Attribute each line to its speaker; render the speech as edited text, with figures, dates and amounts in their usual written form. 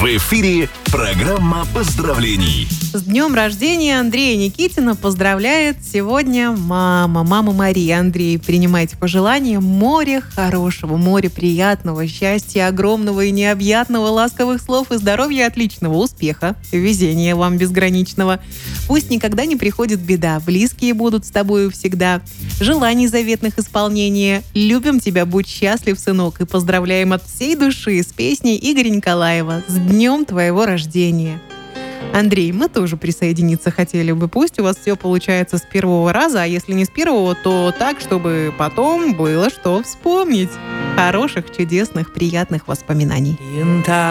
Speaker 1: В эфире программа поздравлений.
Speaker 2: С днем рождения Андрея Никитина поздравляет сегодня мама Мария. Андрей, принимайте пожелания. Море хорошего, море приятного, счастья огромного и необъятного, ласковых слов и здоровья отличного, успеха, везения вам безграничного. Пусть никогда не приходит беда, близкие будут с тобою всегда. Желаний заветных исполнения. Любим тебя, будь счастлив, сынок. И поздравляем от всей души с песней Игоря Николаева. С днем твоего рождения. Андрей, мы тоже присоединиться хотели бы. Пусть у вас все получается с первого раза, а если не с первого, то так, чтобы потом было что вспомнить. Хороших, чудесных, приятных воспоминаний.